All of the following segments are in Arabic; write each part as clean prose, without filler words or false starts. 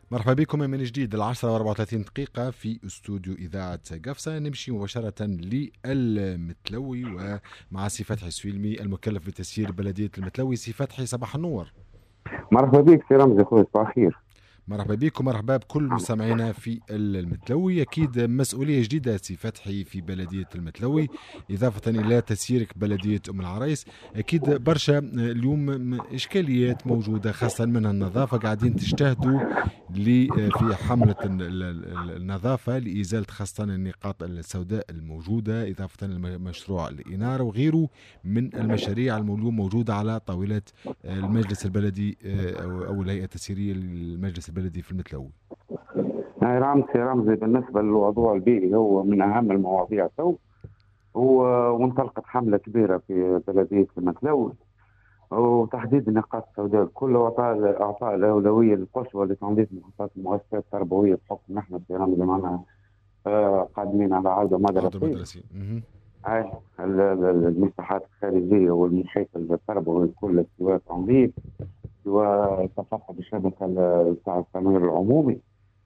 مرحبا بكم من جديد 10:34 في استوديو إذاعة قفصة. نمشي مباشرة للمتلوي ومع سي فتحي السويلمي المكلف بتسيير بلدية المتلوي. سي فتحي صباح النور. مرحبا بك سي رمزي خويا، صباح الخير. مرحبا بكم، مرحبا بكل نعم. مستمعينا في المتلوي. أكيد مسؤولية جديدة سي فتحي في بلدية المتلوي، إضافة إلى تسييرك بلدية أم العريس. أكيد برشا اليوم إشكاليات موجودة، خاصة منها النظافة. قاعدين تجتهدوا في حملة النظافة لإزالة خاصة النقاط السوداء الموجودة، إضافة لمشروع الإنارة وغيره من المشاريع اليوم موجودة على طاولة المجلس البلدي أو الهيئة التسييرية للمجلس البلدي في المتلوي. نعم سي رمزي، بالنسبة للموضوع البيئي هو من أهم المواضيع تو. هو وانطلقت حملة كبيرة في بلدية المتلوي وتحديد النقاط السوداء الكل، وأعطاء الأولوية القصوى لتنظيف محطات المؤسسات التربوية، بحكم نحن في رمزي معنا قادمين على عودة عودة مدرسية. المدرسين. هاي المساحات الخارجية والمحيط التربوي الكل سواء تنظيف سواء تفقد الشبكة بتاع التنوير العمومي،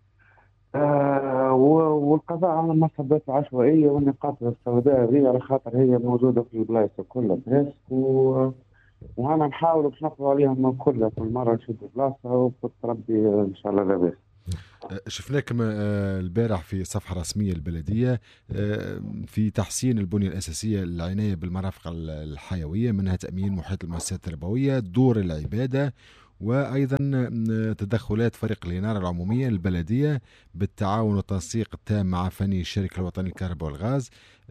والقضاء على المصبات العشوائية والنقاط السوداء هذه، على خاطر هي موجودة في البلايص كلها بريسك وأنا نحاول باش نقضوا عليهم كلها، كل مرة نشد بلاصة وتربي إن شاء الله لاباس. شفناكم البارح في صفحة رسمية البلدية في تحسين البنية الأساسية للعناية بالمرافق الحيوية، منها تأمين محيط المؤسسات التربوية، دور العبادة، وأيضا تدخلات فريق الإنارة العمومية البلدية بالتعاون والتنسيق التام مع فني الشركة الوطنية للكهرباء والغاز.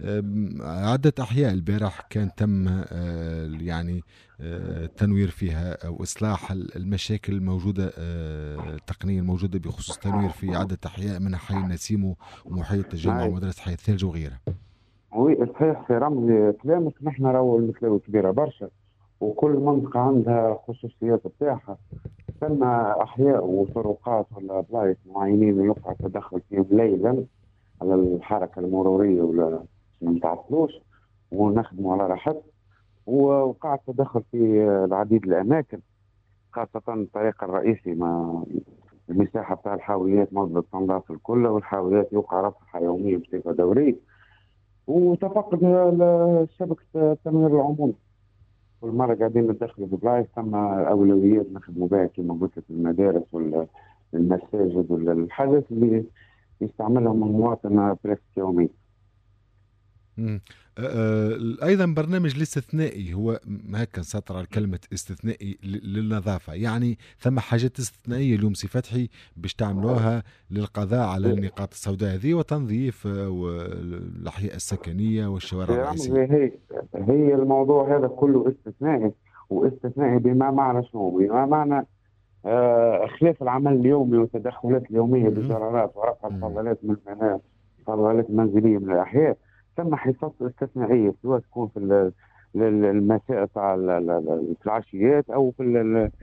عدة أحياء البارح كان تم يعني التنوير فيها أو إصلاح المشاكل الموجودة، التقنية الموجودة بخصوص التنوير في عدة أحياء، من حي النسيم ومحيط التجمع معي ومدرسة حي الثلج وغيرها. وي صحيح في رمزي كلامك، نحن راهو المثلاوي كبيرة برشا وكل منطقة عندها خصوصيات بتاعها. ثم أحياء وطرقات ولا بلايص معينين يقع التدخل فيهم ليلا على الحركة المرورية ولا ما نتعطلوش ونخدموا على راحتنا، ووقع التدخل في العديد الأماكن، خاصة الطريق الرئيسي ما المساحة بتاع الحاويات مصدر تنظاف الكل، والحاويات يوقع رفعها يوميا بصفة دورية، وتفقد شبكة التنوير العمومي. كل مرة قاعدين ندخلوا في بلايص ثم أولويات نخدموا بها كما قلت لك، المدارس والمساجد والحاجات اللي يستعملهم المواطن بريسك يوميا. مم. أيضا برنامج الاستثنائي هو هكا سطر على كلمة استثنائي للنظافة، يعني ثم حاجات استثنائية اليوم سي فتحي باش تعملوها للقضاء على النقاط السوداء هذه وتنظيف الأحياء السكنية والشوارع في الرئيسية. رمزي هي الموضوع هذا كله استثنائي، واستثنائي بما معنى شنو؟ بما معنى خلاف العمل اليومي والتدخلات اليومية مهم. بالقرارات ورفع مم. الفضلات المنزلية من الأحياء. ثم حصص استثنائية سواء تكون في المساء تاع في العشيات أو في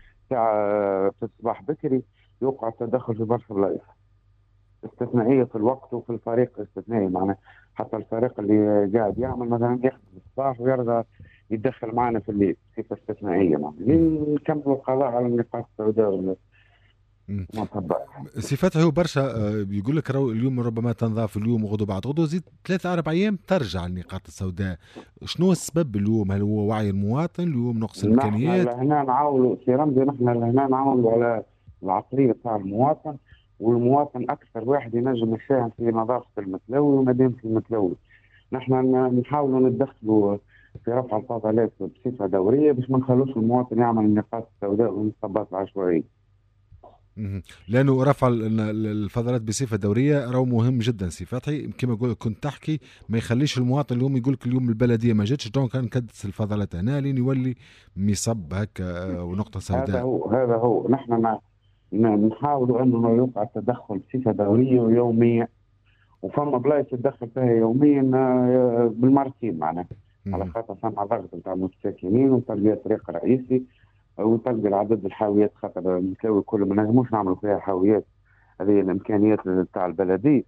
في الصباح بكري، يوقع التدخل في برشا بلايص استثنائية في الوقت وفي الفريق استثنائي. معنا حتى الفريق اللي قاعد يعمل مثلا يخدم الصباح ويرضى يتدخل معنا في الليل بصفة استثنائية، معنا مم. نكملوا القضاء على النقاط السوداء مم. والمطبات. سي فتحي هو برشا بيقول لك اليوم ربما تنضاف اليوم وغدو بعد غدو، زيد 3 4 أيام ترجع النقاط السوداء. شنو السبب اليوم؟ هل هو وعي المواطن اليوم، نقص نحن الإمكانيات؟ لهنا نعاولوا في رمزي، نحن لهنا نعاولوا على العقلية تاع المواطن، والمواطن أكثر واحد ينجم يساهم في نظافة المتلوي ومدينة المتلوي. نحن نحاولوا ندخلوا في رفع الفضلات بصفة دورية باش ما نخلوش المواطن يعمل النقاط السوداء والمصبات العشوائية. مهم. لانه رفع الفضلات بصفه دوريه راهو مهم جدا سي فتحي، كما كنت تحكي، ما يخليش المواطن اليوم يقول لك اليوم البلديه ما جاتش دونك كان كدس الفضلات هنا لين يولي مصب هكا ونقطه هذا سوداء. هو هذا هو نحن نحاولوا انه يوقع التدخل بصفة دورية ويومية، وفما بلايص يتدخل فيها يوميا بالمرتين معناها، على مهم. خاطر فما ضغط نتاع المتساكنين وتلقى طريق رئيسي وتلقى العدد الحاويات، خاطر المتلوي كله ما نجموش نعملوا فيها حاويات، هذه الامكانيات تاع البلديه.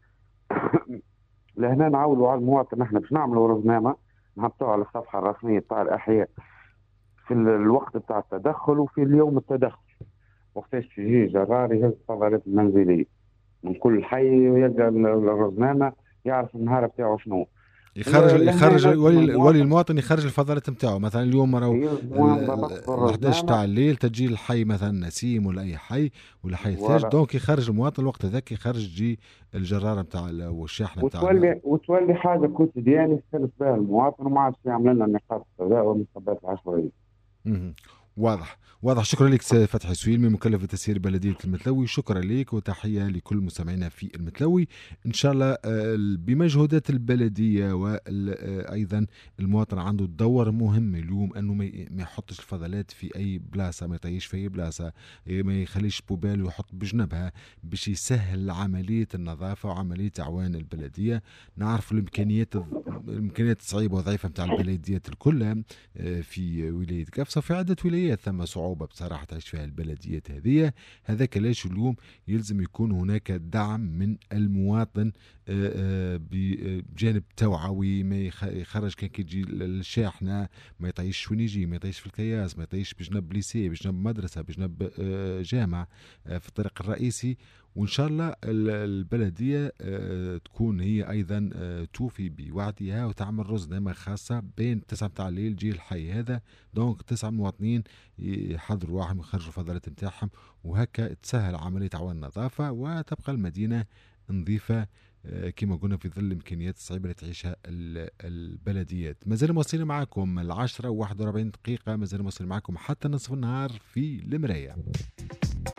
لهنا نعولوا على المواطن، نحن باش نعملوا روزنامه نحطوها على الصفحه الرسميه تاع الاحياء في الوقت بتاع التدخل وفي اليوم التدخل، وقتاش يجي جرار يهز الفضلات المنزلية من كل حي ويلقى الرزنامة، يعرف النهار بتاعه شنو. لهنا يخرج يلزم ولي المواطن المواطن يخرج الفضلات نتاعو. مثلا اليوم راهو يلزم ينضبط ال 11 بالرزنامة. تاع الليل تجي الحي مثلا نسيم ولا اي حي ولا حي الثلج، ولا دونك يخرج المواطن الوقت هذاك، يخرج تجي الجراره نتاع والشاحنه نتاع وتولي حاجة كوتيديانة يستلف بها المواطن، وما عادش يعمل لنا نقاط التداول والمصطلحات العشوائية. مهم. واضح واضح. شكرا لك سي فتحي سويل من مكلف التسيير بلدية المتلوي. شكرا لك وتحية لكل مستمعينا في المتلوي. إن شاء الله بمجهودات البلدية وأيضا المواطن عنده دور مهم اليوم، أنه ما يحطش الفضلات في أي بلاصة، ما يطيش في أي بلاصة، ما يخليش بوبال ويحط بجنبها، باش يسهل عملية النظافة وعملية أعوان البلدية. نعرف الإمكانيات صعيبة وضعيفة متاع البلديات الكل في ولاية قفصة، وفي عدة ولايات ثم صعوبة بصراحة تعيش فيها البلديات هذه. هذاك ليش اليوم يلزم يكون هناك دعم من المواطن بجانب توعوي، ما يخرج كان كيجي الشاحنة ما يطيش وين يجي، ما يطيش في الكياس، ما يطيش بجنب ليسي، بجنب مدرسة، بجنب جامع، في الطريق الرئيسي. وإن شاء الله البلدية تكون هي أيضا توفي بوعدها وتعمل رزنامة خاصة بين 9 متاع الليل جيل الحي هذا، دونك 9 مواطنين يحضروا رواحهم يخرجوا الفضلات نتاعهم، وهكا تسهل عملية عوان النظافة وتبقى المدينة نظيفة كما قلنا في ظل الإمكانيات الصعيبة اللي تعيشها البلديات. مازال موصلين معكم 10:41 دقيقة، مازال موصلين معكم حتى نصف النهار في المراية.